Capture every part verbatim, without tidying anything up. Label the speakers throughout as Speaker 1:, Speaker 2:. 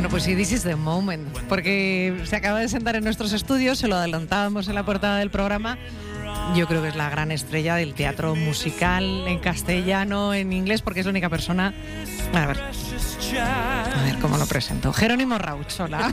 Speaker 1: Bueno, pues sí, this is the moment, porque se acaba de sentar en nuestros estudios, se lo adelantábamos en la portada del programa. Yo creo que es la gran estrella del teatro musical en castellano, en inglés, porque es la única persona... A ver, a ver cómo lo presento. Jerónimo Rauch, hola.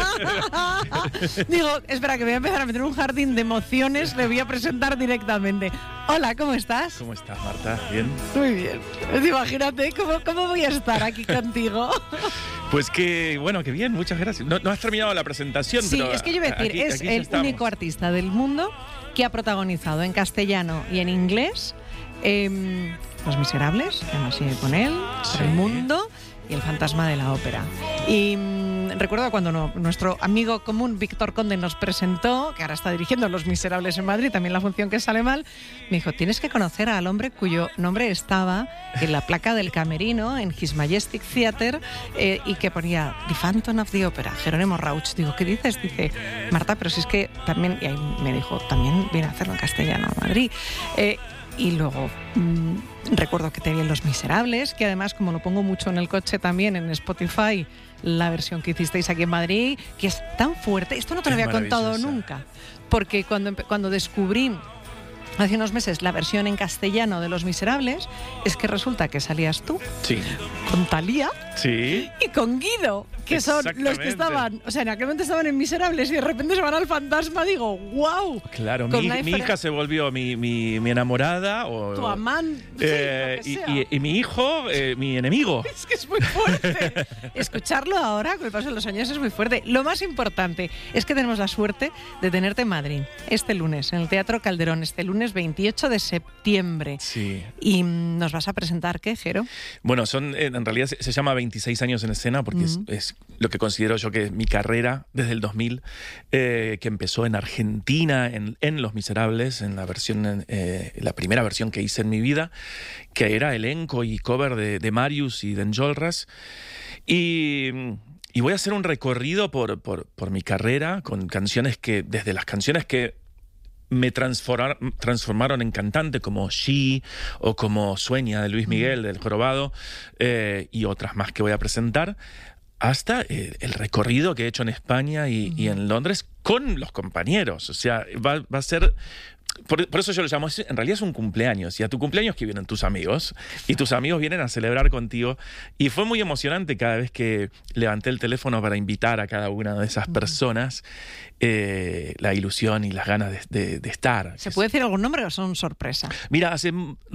Speaker 1: Digo, espera, que voy a empezar a meter un jardín de emociones, le voy a presentar directamente. Hola, ¿cómo estás?
Speaker 2: ¿Cómo estás, Marta? ¿Bien?
Speaker 1: Muy bien. Imagínate, ¿cómo, cómo voy a estar aquí contigo?
Speaker 2: Pues que, bueno, que bien, muchas gracias. No, no has terminado la presentación,
Speaker 1: sí,
Speaker 2: pero...
Speaker 1: Sí, es que yo iba a decir,
Speaker 2: aquí,
Speaker 1: es
Speaker 2: aquí
Speaker 1: el
Speaker 2: estamos.
Speaker 1: único artista del mundo que ha protagonizado en castellano y en inglés eh, Los Miserables, además sigue con él,
Speaker 2: Sí.
Speaker 1: El Mundo y El Fantasma de la Ópera. Y mmm, recuerdo cuando no, nuestro amigo común Víctor Conde nos presentó, que ahora está dirigiendo Los Miserables en Madrid, también la función que sale mal, me dijo, tienes que conocer al hombre cuyo nombre estaba en la placa del camerino en His Majestic Theatre eh, y que ponía The Phantom of the Opera, Jerónimo Rauch. Digo, ¿qué dices? Dice, Marta, pero si es que también, y ahí me dijo, también viene a hacerlo en castellano a Madrid. Eh, Y luego mmm, recuerdo que te vi en Los Miserables, que además, como lo pongo mucho en el coche también en Spotify, la versión que hicisteis aquí en Madrid, que es tan fuerte. Esto no te lo
Speaker 2: Es
Speaker 1: había contado
Speaker 2: maravillosa.
Speaker 1: nunca, porque cuando, cuando descubrí hace unos meses la versión en castellano de Los Miserables, es que resulta que salías tú
Speaker 2: Sí.
Speaker 1: con Thalía
Speaker 2: Sí.
Speaker 1: y con Guido, que son los que
Speaker 2: Exactamente.
Speaker 1: estaban, o sea, en aquel momento estaban en Miserables y de repente se van al Fantasma. Digo, wow.
Speaker 2: Claro,
Speaker 1: Con
Speaker 2: mi,
Speaker 1: una
Speaker 2: mi
Speaker 1: diferen-
Speaker 2: hija se volvió mi, mi, mi enamorada. O,
Speaker 1: Tu amante, sí,
Speaker 2: eh,
Speaker 1: lo que
Speaker 2: y,
Speaker 1: sea.
Speaker 2: y, y mi hijo, eh, mi enemigo.
Speaker 1: Es que es muy fuerte. Escucharlo ahora, con el paso de los años, es muy fuerte. Lo más importante es que tenemos la suerte de tenerte en Madrid este lunes, en el Teatro Calderón, este lunes veintiocho de septiembre.
Speaker 2: Sí.
Speaker 1: Y mm, nos vas a presentar, ¿qué, Jero?
Speaker 2: Bueno, son eh, en realidad se, se llama veintiséis años en escena porque
Speaker 1: Mm.
Speaker 2: es, es lo que considero yo que es mi carrera desde el dos mil, eh, que empezó en Argentina, en, en Los Miserables, en la versión, eh, la primera versión que hice en mi vida, que era elenco y cover de, de Marius y de Enjolras. Y, y voy a hacer un recorrido por, por, por mi carrera con canciones que, desde las canciones que me transformar, transformaron en cantante, como She o como Sueña de Luis Miguel, del Jorobado, eh, y otras más que voy a presentar, hasta eh, el recorrido que he hecho en España y, mm. y en Londres con los compañeros. O sea, va, va a ser... Por, por eso yo lo llamo, en realidad es un cumpleaños, y a tu cumpleaños que vienen tus amigos, y tus amigos vienen a celebrar contigo, y fue muy emocionante cada vez que levanté el teléfono para invitar a cada una de esas personas, eh, la ilusión y las ganas de, de, de estar.
Speaker 1: ¿Se puede decir algún nombre o son sorpresa?
Speaker 2: Mira, hace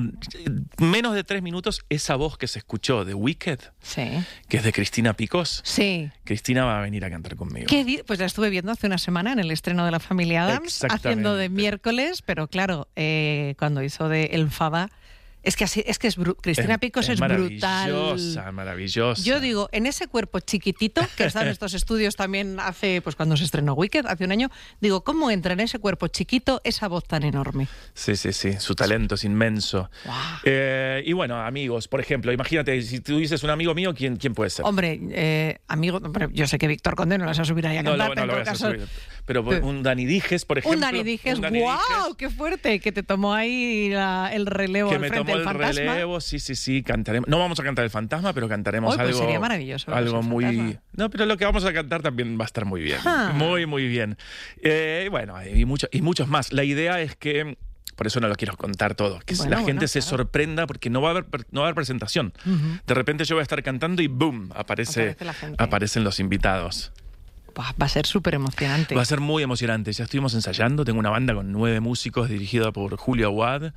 Speaker 2: menos de tres minutos esa voz que se escuchó de Wicked,
Speaker 1: sí.
Speaker 2: que es de Cristina Picos,
Speaker 1: sí.
Speaker 2: Cristina va a venir a cantar conmigo.
Speaker 1: ¿Qué di- pues la estuve viendo hace una semana en el estreno de La Familia Addams, haciendo de miércoles, pero claro, eh, cuando hizo de El Faba, es que así, es que es bru- Cristina
Speaker 2: Es-
Speaker 1: Picos
Speaker 2: es
Speaker 1: es, brutal.
Speaker 2: maravillosa, maravillosa.
Speaker 1: Yo digo, en ese cuerpo chiquitito, que está en estos estudios también hace, pues cuando se estrenó Wicked, hace un año, digo, ¿cómo entra en ese cuerpo chiquito esa voz tan enorme?
Speaker 2: Sí, sí, sí, su talento es inmenso.
Speaker 1: Wow.
Speaker 2: Eh, y bueno, amigos, por ejemplo, imagínate, si tú dices un amigo mío, ¿quién, quién puede ser?
Speaker 1: Hombre, eh, amigo, hombre, yo sé que Víctor Conde no las va a subir ahí a
Speaker 2: no,
Speaker 1: cantar,
Speaker 2: no,
Speaker 1: pero
Speaker 2: no lo
Speaker 1: en
Speaker 2: voy a
Speaker 1: todo
Speaker 2: hacer
Speaker 1: caso...
Speaker 2: subir. Pero un Dani Dijes, por ejemplo.
Speaker 1: Un Dani Dijes,
Speaker 2: un Dani
Speaker 1: ¡wow!
Speaker 2: Dijes,
Speaker 1: ¡Qué fuerte! Que te tomó ahí la- el relevo
Speaker 2: que
Speaker 1: al
Speaker 2: me
Speaker 1: frente
Speaker 2: tomó
Speaker 1: del
Speaker 2: el
Speaker 1: Fantasma.
Speaker 2: relevo, sí, sí, sí, cantaremos. No vamos a cantar el Fantasma, pero cantaremos
Speaker 1: Hoy, pues
Speaker 2: algo.
Speaker 1: sería maravilloso,
Speaker 2: Algo
Speaker 1: el
Speaker 2: muy.
Speaker 1: Fantasma.
Speaker 2: No, pero lo que vamos a cantar también va a estar muy bien.
Speaker 1: Ah.
Speaker 2: Muy, muy bien. Eh, y bueno, y, mucho, y muchos más. La idea es que. Por eso no lo quiero contar todo. Que
Speaker 1: Bueno,
Speaker 2: la gente
Speaker 1: bueno,
Speaker 2: se
Speaker 1: claro.
Speaker 2: sorprenda porque no va a haber, no va a haber presentación.
Speaker 1: Ujú.
Speaker 2: De repente yo voy a estar cantando y ¡boom! Aparece,
Speaker 1: Aparece la gente.
Speaker 2: aparecen los invitados.
Speaker 1: Buah, va a ser súper emocionante.
Speaker 2: Va a ser muy emocionante. Ya estuvimos ensayando. Tengo una banda con nueve músicos dirigida por Julio Aguad.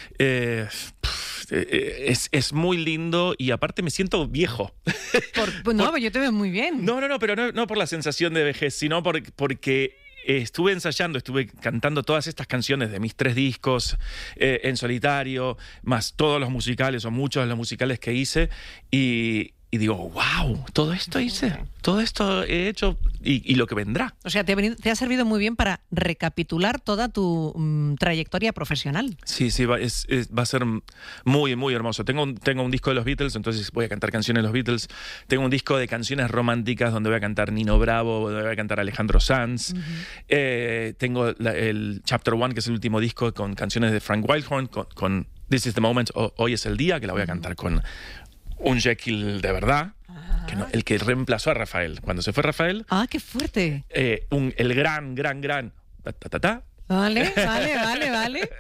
Speaker 2: Eh, pff, eh, es, es muy lindo y aparte me siento viejo.
Speaker 1: Por- pues no, yo te veo muy bien.
Speaker 2: No, no, no, pero no, no por la sensación de vejez, sino por, porque eh, estuve ensayando, estuve cantando todas estas canciones de mis tres discos eh, en solitario, más todos los musicales o muchos de los musicales que hice y... Y digo, wow, todo esto hice, todo esto he hecho y, y lo que vendrá.
Speaker 1: O sea, te ha, venido- te ha servido muy bien para recapitular toda tu mm, trayectoria profesional.
Speaker 2: Sí, sí, va, es, es- va a ser muy, muy hermoso. Tengo un, tengo un disco de los Beatles, entonces voy a cantar canciones de los Beatles. Tengo un disco de canciones románticas donde voy a cantar Nino Bravo, donde voy a cantar Alejandro Sanz. Uh-huh. eh, tengo la, el Chapter One, que es el último disco con canciones de Frank Wildhorn, con, con This is the Moment, o, Hoy es el día, que la voy a cantar con un Jekyll de verdad.
Speaker 1: Ajá.
Speaker 2: que no, el que reemplazó a Rafael. Cuando se fue Rafael...
Speaker 1: Ah, qué fuerte.
Speaker 2: Eh, un, el gran, gran, gran... Ta, ta, ta, ta.
Speaker 1: Vale, vale, vale, vale.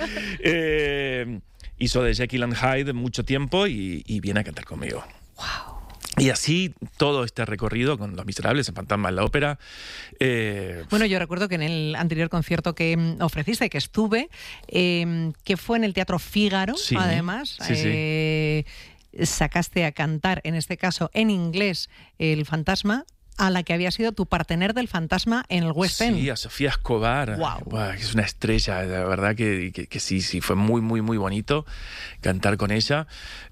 Speaker 2: eh, hizo de Jekyll and Hyde mucho tiempo y, y viene a cantar conmigo.
Speaker 1: Wow.
Speaker 2: Y así todo este recorrido con Los Miserables, El Fantasma en la Ópera. Eh,
Speaker 1: bueno, yo recuerdo que en el anterior concierto que mm, ofreciste, que estuve, eh, que fue en el Teatro Fígaro,
Speaker 2: sí,
Speaker 1: además,
Speaker 2: sí,
Speaker 1: eh, sí. sacaste a cantar, en este caso en inglés, El Fantasma, a la que había sido tu partener del Fantasma en el West End.
Speaker 2: Sí, a Sofía Escobar.
Speaker 1: Wow.
Speaker 2: Wow, es una estrella, la verdad que, que, que sí, sí, fue muy, muy, muy bonito cantar con ella.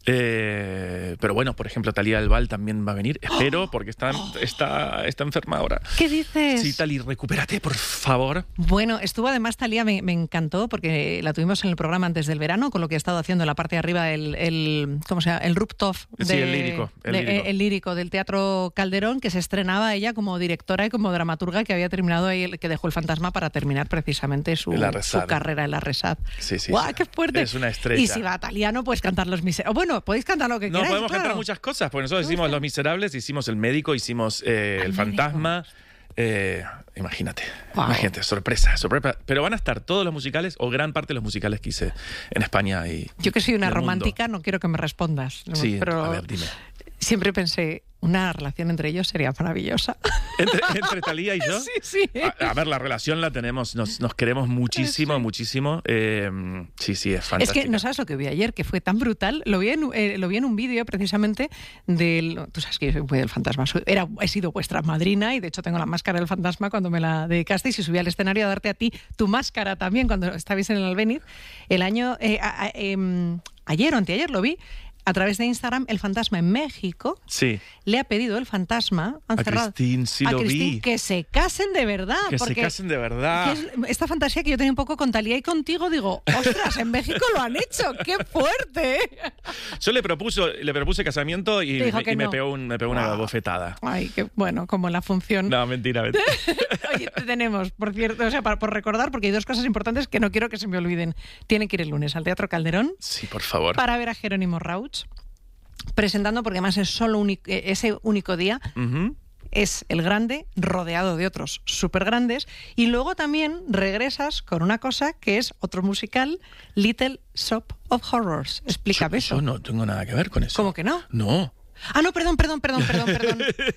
Speaker 2: Eh, pero bueno, por ejemplo, Talía del Val también va a venir. Espero, porque está, está, está enferma ahora.
Speaker 1: ¿Qué dices?
Speaker 2: Sí, Tali, recupérate, por favor.
Speaker 1: Bueno, estuvo además Talía, me, me encantó, porque la tuvimos en el programa antes del verano, con lo que he estado haciendo en la parte de arriba, el, el ¿cómo se llama? El rooftop. De,
Speaker 2: sí, el lírico. El,
Speaker 1: de,
Speaker 2: lírico.
Speaker 1: el lírico del Teatro Calderón, que se estrena ella como directora y como dramaturga, que había terminado ahí, que dejó El Fantasma para terminar precisamente su, su carrera en la Resat.
Speaker 2: Sí, sí.
Speaker 1: ¡Guau,
Speaker 2: sí.
Speaker 1: qué fuerte!
Speaker 2: Es una estrella.
Speaker 1: Y si va Taliano, puedes cantar Los Miserables. Bueno, podéis cantar lo que
Speaker 2: no,
Speaker 1: queráis.
Speaker 2: No, podemos
Speaker 1: claro.
Speaker 2: cantar muchas cosas, porque nosotros hicimos Los Miserables, hicimos El Médico, hicimos eh, El
Speaker 1: médico.
Speaker 2: Fantasma. Eh, imagínate,
Speaker 1: wow.
Speaker 2: imagínate, sorpresa, sorpresa. Pero van a estar todos los musicales, o gran parte de los musicales que hice en España. Y,
Speaker 1: Yo que soy una
Speaker 2: y
Speaker 1: romántica, no quiero que me respondas.
Speaker 2: Sí,
Speaker 1: pero
Speaker 2: a ver, dime.
Speaker 1: Siempre pensé, una relación entre ellos sería maravillosa.
Speaker 2: ¿Entre, entre Talía y yo?
Speaker 1: Sí, sí.
Speaker 2: A, a ver, la relación la tenemos, nos, nos queremos muchísimo, sí. muchísimo. Eh, sí, sí, es fantástico.
Speaker 1: Es que no sabes lo que vi ayer, que fue tan brutal. Lo vi en, eh, lo vi en un vídeo precisamente del... Tú sabes que yo soy muy del Fantasma. Soy, era, he sido vuestra madrina y de hecho tengo la máscara del Fantasma cuando me la dedicasteis y subí al escenario a darte a ti tu máscara también cuando estabais en el Albéniz. El año... Eh, a, a, eh, ayer o anteayer lo vi. A través de Instagram, El Fantasma en México
Speaker 2: sí.
Speaker 1: le ha pedido El Fantasma han
Speaker 2: a
Speaker 1: cerrado,
Speaker 2: Cristín, sí
Speaker 1: a
Speaker 2: lo
Speaker 1: Cristín,
Speaker 2: vi.
Speaker 1: que se casen de verdad.
Speaker 2: Que
Speaker 1: porque,
Speaker 2: se casen de verdad.
Speaker 1: Es, esta fantasía que yo tenía un poco con Talía y contigo, digo, ostras, en México lo han hecho, ¡qué fuerte!
Speaker 2: Yo le, propuso, le propuse casamiento y, me, y me
Speaker 1: no.
Speaker 2: pegó, un, me pegó una
Speaker 1: wow.
Speaker 2: bofetada.
Speaker 1: Ay, qué bueno, como la función...
Speaker 2: No, mentira, mentira.
Speaker 1: Oye, tenemos, por cierto, o sea, para, por recordar, porque hay dos cosas importantes que no quiero que se me olviden. Tienen que ir el lunes al Teatro Calderón.
Speaker 2: Sí, por favor.
Speaker 1: Para ver a Jerónimo Rauch. Presentando, porque además es solo único, ese único día, uh-huh. es el grande rodeado de otros súper grandes, y luego también regresas con una cosa que es otro musical, Little Shop of Horrors. Explícame eso.
Speaker 2: Yo no tengo nada que ver con eso.
Speaker 1: ¿Cómo que no?
Speaker 2: No.
Speaker 1: Ah, no, perdón, perdón, perdón, perdón, perdón.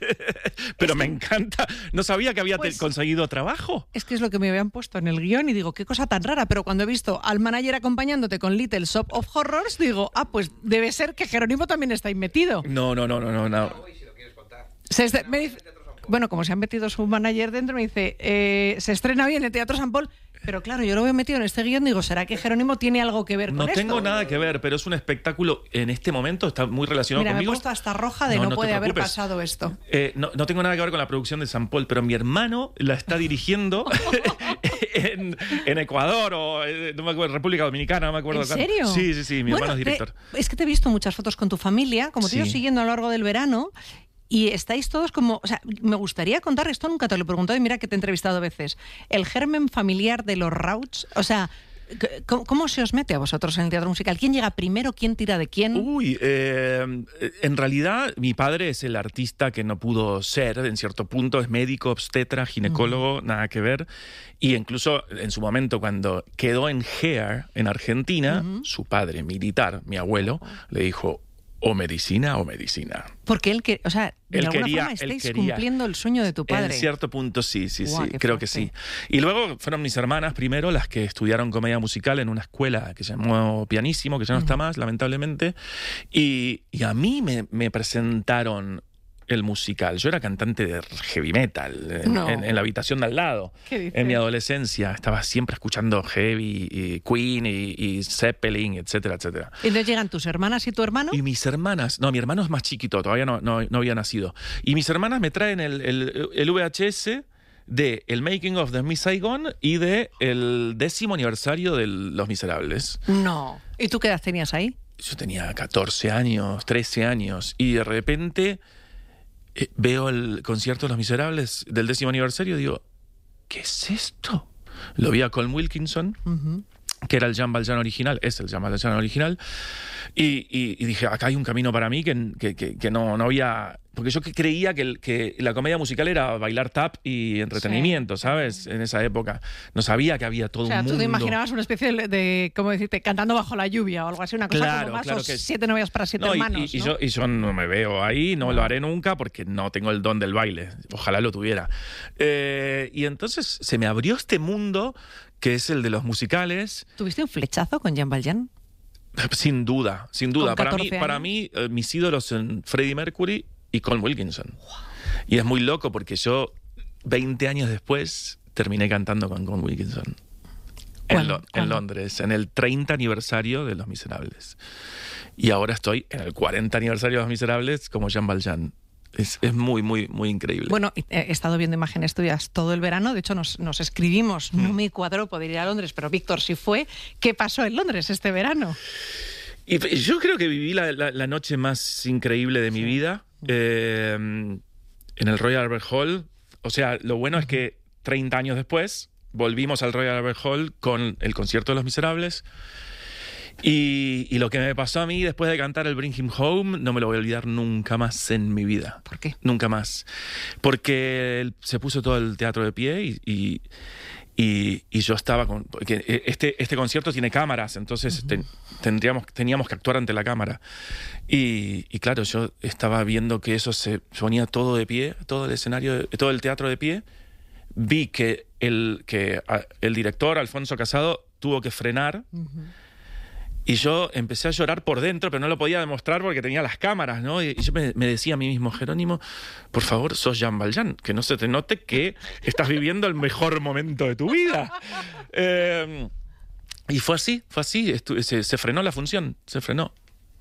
Speaker 2: Pero
Speaker 1: es
Speaker 2: me
Speaker 1: que,
Speaker 2: encanta. No sabía que había pues, conseguido trabajo.
Speaker 1: Es que es lo que me habían puesto en el guión y digo, qué cosa tan rara. Pero cuando he visto al manager acompañándote con Little Shop of Horrors, digo, ah, pues debe ser que Jerónimo también está ahí metido.
Speaker 2: No, no, no, no, no. no.
Speaker 1: Se est- me dice, bueno, como se ha metido su manager dentro, me dice, eh, se estrena hoy en el Teatro San Paul. Pero claro, yo lo veo metido en este guión, digo, ¿será que Jerónimo tiene algo que ver con
Speaker 2: no
Speaker 1: esto?
Speaker 2: No tengo nada que ver, pero es un espectáculo en este momento, está muy relacionado
Speaker 1: Mira,
Speaker 2: conmigo.
Speaker 1: Me he puesto hasta roja de no, no, no puede haber pasado esto.
Speaker 2: Eh, no, no tengo nada que ver con la producción de San Paul, pero mi hermano la está dirigiendo en, en Ecuador o no me acuerdo, República Dominicana, no me acuerdo.
Speaker 1: ¿En serio?
Speaker 2: Sí, sí, sí, mi
Speaker 1: bueno,
Speaker 2: hermano es director.
Speaker 1: Te, es que te he visto muchas fotos con tu familia, como te
Speaker 2: sí.
Speaker 1: he ido siguiendo a lo largo del verano. Y estáis todos como... O sea, me gustaría contar, esto nunca te lo he preguntado y mira que te he entrevistado a veces. El germen familiar de los Rauch, o sea, ¿cómo, cómo se os mete a vosotros en el teatro musical? ¿Quién llega primero? ¿Quién tira de quién?
Speaker 2: Uy, eh, en realidad mi padre es el artista que no pudo ser, en cierto punto, es médico, obstetra, ginecólogo, uh-huh. nada que ver. Y incluso en su momento cuando quedó en Hair, en Argentina, uh-huh. su padre militar, mi abuelo, uh-huh. le dijo... o medicina o medicina.
Speaker 1: Porque él, que, o sea, de
Speaker 2: él
Speaker 1: alguna
Speaker 2: quería,
Speaker 1: forma estáis
Speaker 2: quería,
Speaker 1: cumpliendo el sueño de tu padre.
Speaker 2: En cierto punto sí, sí,
Speaker 1: Guau,
Speaker 2: sí, creo
Speaker 1: fuerte.
Speaker 2: que sí. Y luego fueron mis hermanas primero las que estudiaron comedia musical en una escuela que se llamó Pianísimo, que ya no está más, lamentablemente. Y, y a mí me, me presentaron el musical. Yo era cantante de heavy metal en,
Speaker 1: no.
Speaker 2: en, en la habitación de al lado. En mi adolescencia estaba siempre escuchando heavy, y Queen y, y Zeppelin, etcétera, etcétera.
Speaker 1: Y entonces llegan tus hermanas y tu hermano.
Speaker 2: Y mis hermanas, no, mi hermano es más chiquito, todavía no, no, no había nacido. Y mis hermanas me traen el, el, el V H S de el Making of the Miss Saigon y de el décimo aniversario de Los Miserables.
Speaker 1: No. ¿Y tú qué edad tenías ahí?
Speaker 2: Yo tenía catorce años, trece años, y de repente eh, veo el concierto de Los Miserables del décimo aniversario y digo, ¿qué es esto? Lo vi a Colm Wilkinson, uh-huh. que era el Jean Valjean original, es el Jean Valjean original, y, y, y dije, acá hay un camino para mí que, que, que, que no, no había... Porque yo creía que, el, que la comedia musical era bailar tap y entretenimiento, sí. ¿sabes? En esa época. No sabía que había todo
Speaker 1: o sea,
Speaker 2: un mundo.
Speaker 1: Tú te imaginabas una especie de, de, ¿cómo decirte? Cantando bajo la lluvia o algo así, una cosa
Speaker 2: claro,
Speaker 1: como más,
Speaker 2: claro
Speaker 1: o
Speaker 2: que...
Speaker 1: siete novias para siete
Speaker 2: no,
Speaker 1: hermanos,
Speaker 2: y, y,
Speaker 1: ¿no?
Speaker 2: y, yo, y yo no me veo ahí, no, no lo haré nunca porque no tengo el don del baile. Ojalá lo tuviera. Eh, y entonces se me abrió este mundo que es el de los musicales.
Speaker 1: ¿Tuviste un flechazo con Jean Valjean?
Speaker 2: Sin duda, sin duda. Para mí,
Speaker 1: años?
Speaker 2: para mí eh, mis ídolos son Freddie Mercury y Colm Wilkinson. Wow. Y es muy loco porque yo, veinte años después, terminé cantando con Colm Wilkinson. En, Lo, en Londres, en el treinta aniversario de Los Miserables. Y ahora estoy en el cuarenta aniversario de Los Miserables como Jean Valjean. Es, es muy, muy, muy increíble.
Speaker 1: Bueno, he estado viendo imágenes tuyas todo el verano. De hecho, nos, nos escribimos. Mm. No me cuadró poder ir a Londres, pero Víctor sí fue. ¿Qué pasó en Londres este verano?
Speaker 2: Y yo creo que viví la, la, la noche más increíble de mi sí. vida eh, en el Royal Albert Hall. O sea, lo bueno uh-huh. es que treinta años después volvimos al Royal Albert Hall con el concierto de Los Miserables. Y, y lo que me pasó a mí después de cantar el Bring Him Home no me lo voy a olvidar nunca más en mi vida.
Speaker 1: ¿Por qué?
Speaker 2: Nunca más. Porque se puso todo el teatro de pie y, y, y, y yo estaba con... Porque este, este concierto tiene cámaras, entonces uh-huh. ten, tendríamos, teníamos que actuar ante la cámara. Y, y claro, yo estaba viendo que eso se ponía todo de pie, todo el escenario, todo el teatro de pie. Vi que el, que el director, Alfonso Casado, tuvo que frenar. Uh-huh. Y yo empecé a llorar por dentro, pero no lo podía demostrar porque tenía las cámaras, ¿no? Y yo me, me decía a mí mismo, Jerónimo, por favor, sos Jean Valjean, que no se te note que estás viviendo el mejor momento de tu vida. Eh, y fue así, fue así, Estu- se, se frenó la función, se frenó.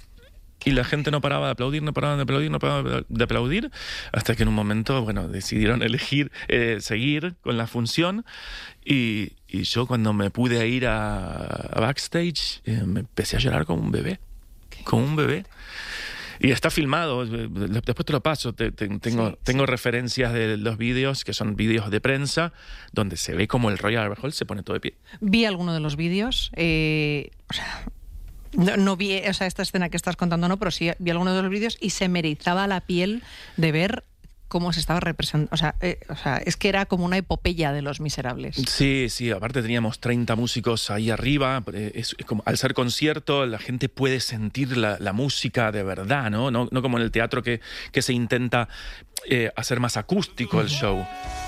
Speaker 2: Y la gente no paraba de aplaudir, no paraba de aplaudir, no paraba de aplaudir, hasta que en un momento, bueno, decidieron elegir, eh, seguir con la función. Y, y yo cuando me pude ir a, a backstage, eh, me empecé a llorar como un bebé, como un bebé. Y está filmado, después te lo paso, te, te, tengo, sí, tengo sí. referencias de los vídeos, que son vídeos de prensa, donde se ve como el Royal Albert Hall se pone todo de pie.
Speaker 1: Vi alguno de los vídeos, eh, o sea... No, no vi, o sea, esta escena que estás contando, no, pero sí vi algunos de los vídeos y se me erizaba la piel de ver cómo se estaba representando. O sea, eh, o sea, es que era como una epopeya de Los Miserables.
Speaker 2: Sí, sí, aparte teníamos treinta músicos ahí arriba. Es, es como, al ser concierto, la gente puede sentir la, la música de verdad, ¿no? No, no como en el teatro que, que se intenta eh, hacer más acústico el show.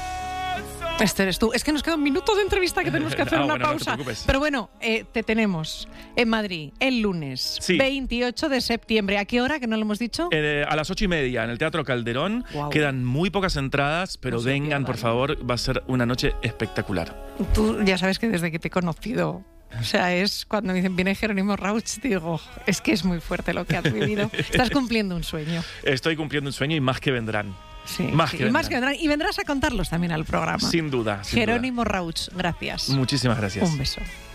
Speaker 1: Este eres tú. Es que nos queda un minuto de entrevista que tenemos que hacer
Speaker 2: no,
Speaker 1: una
Speaker 2: bueno,
Speaker 1: pausa.
Speaker 2: No
Speaker 1: Pero bueno, eh, te tenemos en Madrid el lunes,
Speaker 2: sí.
Speaker 1: veintiocho de septiembre. ¿A qué hora? Que no lo hemos dicho.
Speaker 2: Eh, a las ocho y media en el Teatro Calderón. Wow. Quedan muy pocas entradas, pero no vengan, por favor. Va a ser una noche espectacular.
Speaker 1: Tú ya sabes que desde que te he conocido... O sea, es cuando me dicen, viene Jerónimo Rauch, digo, es que es muy fuerte lo que has vivido. Estás cumpliendo un sueño.
Speaker 2: Estoy cumpliendo un sueño y más que vendrán.
Speaker 1: Sí,
Speaker 2: más,
Speaker 1: sí,
Speaker 2: que
Speaker 1: y más que vendrán. Y vendrás a contarlos también al programa.
Speaker 2: Sin duda. Sin
Speaker 1: Jerónimo
Speaker 2: duda.
Speaker 1: Rauch, gracias.
Speaker 2: Muchísimas gracias.
Speaker 1: Un beso.